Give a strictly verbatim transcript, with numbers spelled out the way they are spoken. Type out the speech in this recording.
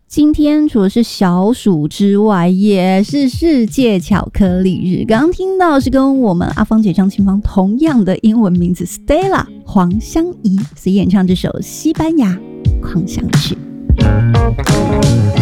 今天除了是小暑之外，也是世界巧克力日。刚刚听到是跟我们阿芳姐张清芳同样的英文名字 Stella 黄香怡所演唱这首西班牙狂想曲。